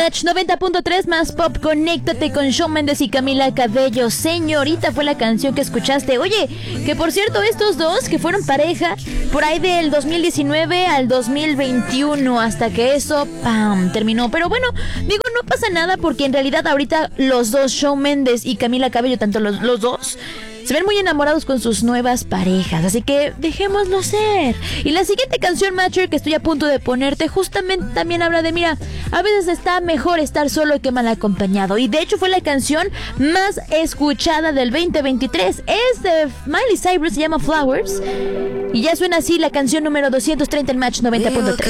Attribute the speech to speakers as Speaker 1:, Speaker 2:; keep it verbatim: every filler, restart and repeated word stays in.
Speaker 1: Match noventa punto tres más pop, conéctate con Shawn Mendes y Camila Cabello. Señorita fue la canción que escuchaste. Oye, que por cierto, estos dos que fueron pareja por ahí del dos mil diecinueve al dos mil veintiuno, hasta que eso, ¡pam!, terminó. Pero bueno, digo, no pasa nada porque en realidad ahorita los dos, Shawn Mendes y Camila Cabello, tanto los, los dos, se ven muy enamorados con sus nuevas parejas, así que dejémoslo ser. Y la siguiente canción, Matcher, que estoy a punto de ponerte, justamente también habla de, mira, a veces está mejor estar solo que mal acompañado. Y de hecho fue la canción más escuchada del veinte veintitrés. Es de Miley Cyrus, se llama Flowers. Y ya suena así la canción número doscientos treinta en Match noventa punto tres.